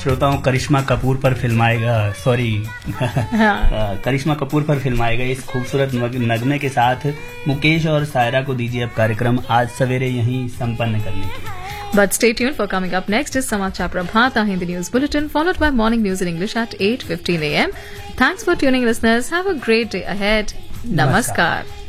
श्रोताओं करिश्मा कपूर पर फिल्माएगा करिश्मा कपूर पर फिल्माएगा इस खूबसूरत नगमे के साथ मुकेश और सायरा को दीजिए अब कार्यक्रम आज सवेरे यहीं संपन्न करने के लिए। But stay tuned for coming up next is Samachar Prabhat, Hindi News Bulletin, followed by Morning News in English at 8:15 a.m. Thanks for tuning, listeners. Have a great day ahead. Namaskar.